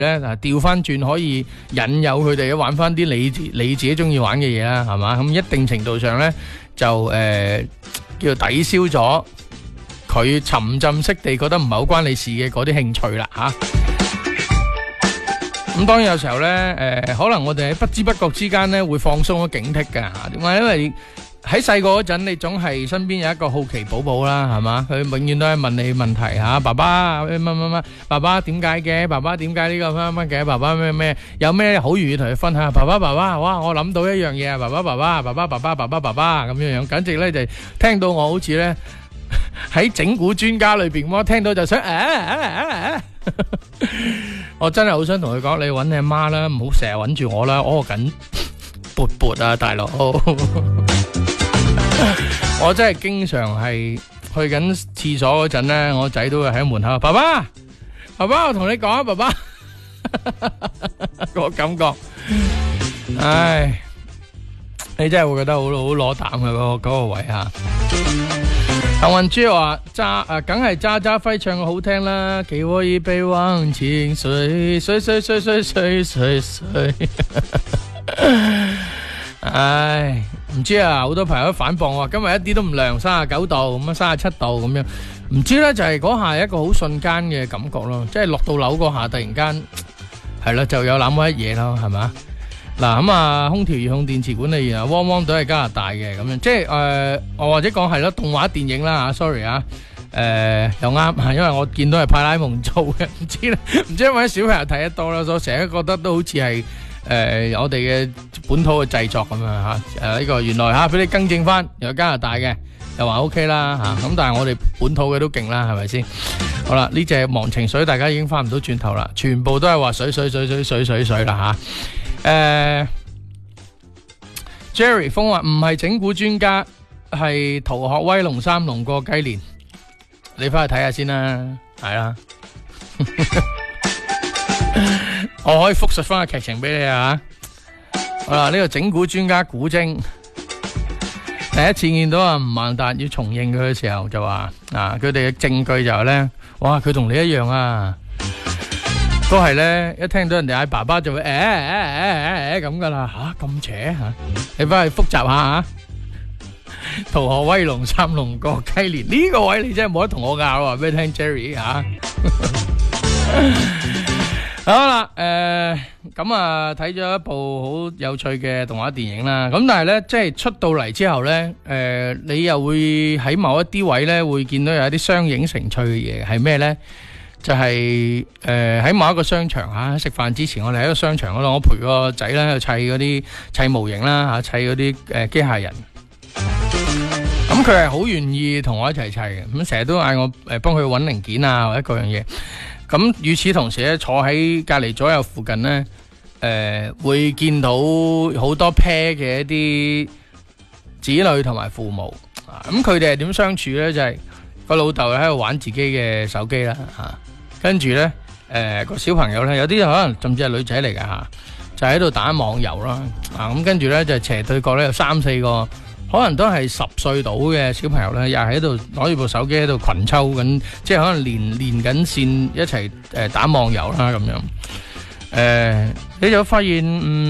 咧，調翻轉可以引誘佢哋玩翻啲你自己中意玩嘅嘢啦，係嘛？咁一定程度上咧就叫做抵消咗佢沉浸式地覺得唔係好關你事嘅嗰啲興趣啦嚇。咁當然有時候咧可能我哋喺不知不覺之間咧會放鬆咗警惕㗎，點解？因為喺細個嗰陣，你總係身邊有一個好奇寶寶啦，係嘛？佢永遠都係問你問題嚇，爸爸乜，爸爸點解嘅？爸爸點解呢個乜嘅？爸爸咩？有咩好願意同佢分享？爸爸，哇！我諗到一樣嘢啊！爸爸咁樣樣，簡直咧就聽到我好似咧喺整蠱專家裏邊，我聽到就想我真係好想同佢講，你揾你阿媽啦，唔好成日揾住我啦，屙緊勃啊，大佬！我真係經常係去緊廁所嗰陣咧，我仔都會喺門口，爸爸，我同你講啊，爸爸，個感覺，唉，你真係會覺得好攞膽嘅嗰個位吓。幸運豬話梗係渣渣輝唱嘅好聽啦，給我一杯忘情水，唉，唔知啊，好多朋友都反駁我話今日一啲都唔涼，39度咁啊，37度咁樣，唔知咧就係嗰下一個好瞬間嘅感覺咯，即係落到樓嗰下突然間係啦，就有那麼一嘢咯，係咪？嗱咁啊，空調遙控電池管理員啊，汪汪都係加拿大嘅咁樣，即係我或者講係咯，動畫電影啦吓 ，sorry 啊，又啱，因為我見到係派拉蒙做嘅，唔知因為小朋友睇得多啦，所以成日覺得都好似係我哋嘅本土嘅製作咁樣吓，呢個原來吓俾你更正翻，有加拿大嘅又話 OK 啦吓，咁但係我哋本土嘅都勁啦，係咪先？好啦，呢隻忘情水大家已經翻唔到轉頭啦，全部都係話水啦吓。Jerry 峰話唔係整蠱專家，係逃學威龍3龍過雞年，你翻去睇下先啦，係啦。我可以複述翻個劇情俾你啊！好啦，呢個整蠱專家古精，第一次見到阿吳孟達要重認佢嘅時候，就話佢哋嘅證據就係咧，哇，佢同你一樣啊，都係咧，一聽到人哋嗌爸爸就會咁噶啦，吓咁邪吓，你翻去複習下吓。逃學威龍3龍過雞年呢個位你真係冇得同我拗，話俾你聽 Jerry 吓。好啦，咁啊睇咗一部好有趣嘅動畫電影啦，咁但係咧即係出到嚟之後咧，你又會喺某一啲位咧會見到有一啲相映成趣嘅嘢，係咩咧？就係喺某一個商場吓，食飯之前我哋喺個商場嗰度，我陪個仔咧去砌嗰啲砌模型啦吓，砌嗰啲機械人。咁佢係好願意同我一齊砌嘅，咁成日都嗌我幫佢搵零件啊或者各樣嘢。咁與此同時咧，坐喺隔籬左右附近咧，會見到好多 pair 嘅一啲子女同埋父母。咁佢哋係點相處咧？就係個老豆喺度玩自己嘅手機啦，跟住咧，個小朋友咧，有啲可能甚至係女仔嚟㗎吓，就喺度打網遊啦。咁跟住咧就斜對角咧有3-4個。可能都係10歲到嘅小朋友咧，又喺度攞住部手機喺度群抽緊，即係可能連緊線一齊打網遊啦咁樣。你就發現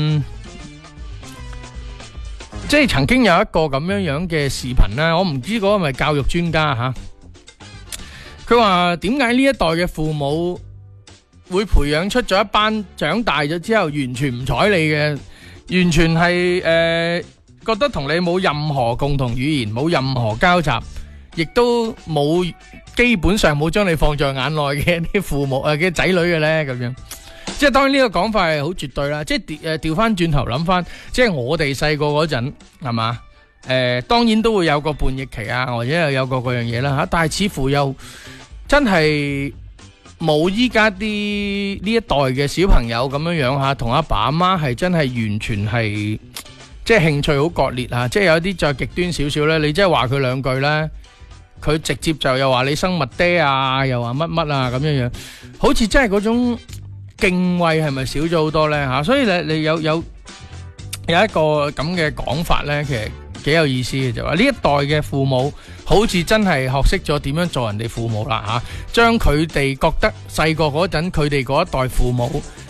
即係曾經有一個咁樣嘅視頻咧，我唔知嗰個係咪教育專家吓，佢話點解呢一代嘅父母會培養出咗一班長大咗之後完全唔睬你嘅，完全係覺得同你冇任何共同語言，冇任何交集，亦都冇基本上冇將你放在眼內嘅啲父母嘅仔女嘅咧，咁樣。即係當然呢個講法係好絕對啦。即係調翻轉頭諗翻，即係我哋細個嗰陣係嘛？當然都會有個叛逆期啊，或者有個嗰樣嘢啦吓。但係似乎又真係冇依家啲呢一代嘅小朋友咁樣樣吓，同阿爸阿媽係真係完全係。即係興趣好割裂啊！即係有啲再極端少少咧，你即係話佢兩句咧，佢直接就又話你生物爹啊，又話乜乜啊咁樣樣，好似真係嗰種敬畏係咪少咗好多咧吓？所以你有一個咁嘅講法咧，其實幾有意思嘅，就話呢一代嘅父母好似真係學識咗點樣做人哋父母啦吓，將佢哋覺得細個嗰陣佢哋嗰一代父母